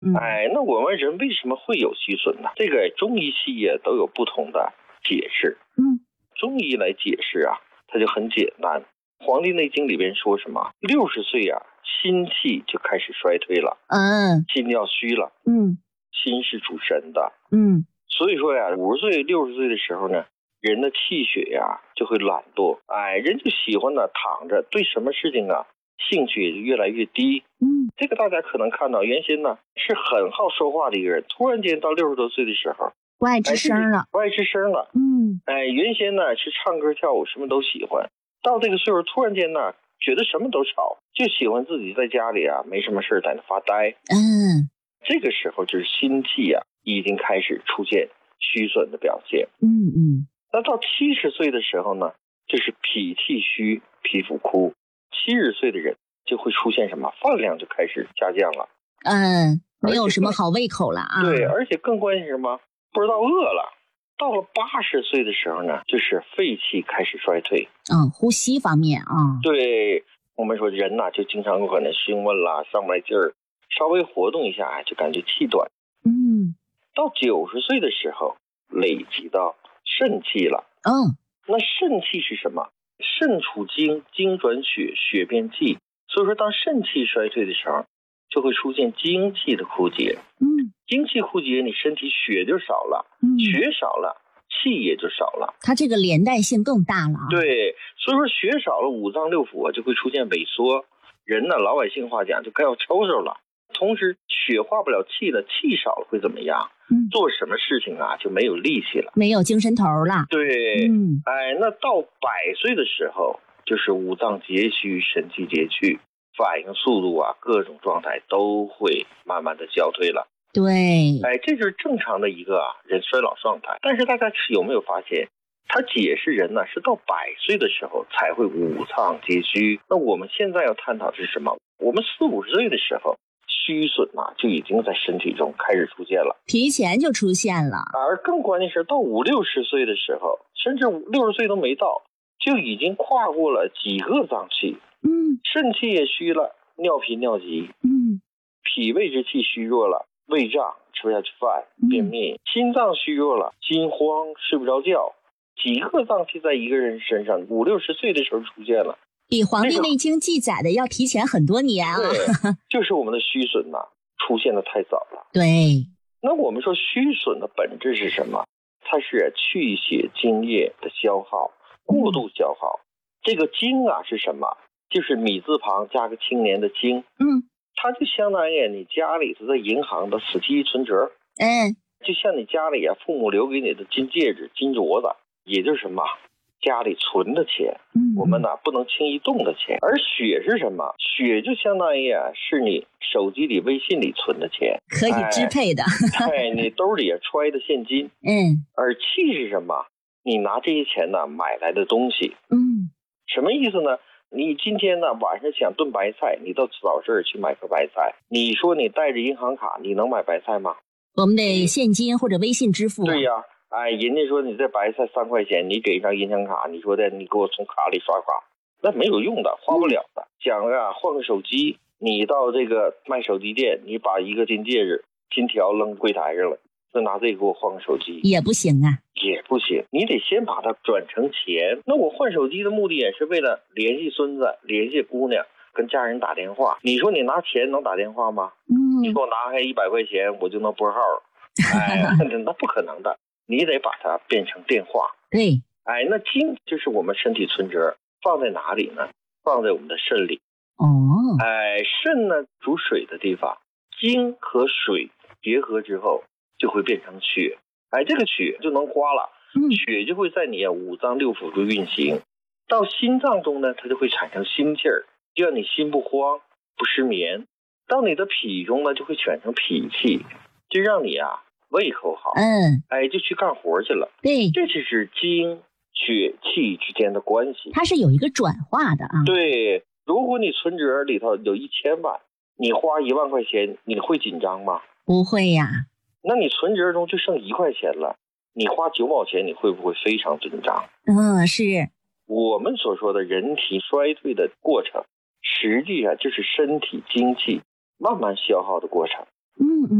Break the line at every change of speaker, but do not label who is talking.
那我们人为什么会有虚损呢？这个中医西医都有不同的解释。中医来解释啊，它就很简单。《黄帝内经》里边说什么？60岁啊，心气就开始衰退了，心要虚了，心是主神的，所以说呀，50岁、60岁的时候呢，人的气血呀就会懒惰，人就喜欢呢躺着，对什么事情啊兴趣也就越来越低。这个大家可能看到，原先呢是很好说话的一个人，突然间到60多岁的时候，
不爱吱声了，
原先呢是唱歌跳舞什么都喜欢，到这个岁数突然间呢觉得什么都吵，就喜欢自己在家里啊没什么事在那发呆。这个时候就是心气啊已经开始出现虚损的表现。那到70岁的时候呢，就是脾气虚，皮肤枯。70岁的人就会出现什么？饭量就开始下降了。
没有什么好胃口了啊。
对，而且更关键是什么？不知道饿了。到了80岁的时候呢，就是肺气开始衰退。
呼吸方面啊。
对，我们说人呐，就经常有可能胸闷啦，上不来劲儿，稍微活动一下就感觉气短。到90岁的时候，累积到肾气了。那肾气是什么？肾属精，精转血，血变气。所以说，当肾气衰退的时候，就会出现精气的枯竭。精气枯竭，你身体血就少了，血少了，气也就少了。
它这个连带性更大了。
对，所以说血少了，五脏六腑就会出现萎缩。人呢，老百姓话讲，就该要抽抽了。同时，血化不了气了，气少了会怎么样？做什么事情啊就没有力气了，
没有精神头了。
对，那到100岁的时候，就是五脏皆虚，神气皆去，反应速度啊，各种状态都会慢慢的消退了。
对，
这就是正常的一个人衰老状态。但是大家有没有发现，他解释人呢是到100岁的时候才会五脏皆虚。那我们现在要探讨的是什么？我们40、50岁的时候，虚损啊就已经在身体中开始出现了，
提前就出现了。
而更关键是到50、60岁的时候，甚至60岁都没到，就已经跨过了几个脏器。肾气也虚了，尿频尿急。脾胃之气虚弱了，胃胀，吃不下去饭，便秘。心脏虚弱了，心慌，睡不着觉。几个脏器在一个人身上50、60岁的时候出现了，
比《黄帝内经》记载的要提前很多年啊。
对，就是我们的虚损出现的太早了。
对，
那我们说虚损的本质是什么？它是去血精液的消耗，过度消耗。这个精啊是什么？就是米字旁加个青年的精。它就相当于你家里头在银行的死期存折。就像你家里父母留给你的金戒指、金镯子，也就是什么？家里存的钱，我们不能轻易动的钱。而血是什么？血就相当于是你手机里、微信里存的钱，
可以支配的。
你兜里揣的现金。而气是什么？你拿这些钱买来的东西。什么意思呢？你今天晚上想炖白菜，你到早市去买个白菜，你说你带着银行卡，你能买白菜吗？
我们得现金或者微信支付。
对呀。人家说你这白菜3块钱，你给一张银行卡，你说的你给我从卡里刷卡，那没有用的，花不了的。讲换个手机，你到这个卖手机店，你把一个金戒指、金条扔柜台上了，再拿这个给我换个手机
也不行啊。
也不行，你得先把它转成钱。那我换手机的目的也是为了联系孙子、联系姑娘，跟家人打电话。你说你拿钱能打电话吗？你给我拿开100块钱，我就能拨号。那不可能的。你得把它变成电话。
对，
那精就是我们身体存折，放在哪里呢？放在我们的肾里。肾呢主水的地方，精和水结合之后就会变成血。这个血就能花了，血就会在你五脏六腑中运行，到心脏中呢，它就会产生心气儿，就让你心不慌、不失眠。到你的脾中呢，就会产生脾气，就让你胃口好，就去干活去了。
对，
这就是精血气之间的关系，
它是有一个转化的啊。
对，如果你存折里头有1000万，你花1万块钱，你会紧张吗？
不会呀。
那你存折中就剩1块钱了，你花9毛钱，你会不会非常紧张？
是。
我们所说的人体衰退的过程，实际上就是身体精气慢慢消耗的过程。
嗯嗯。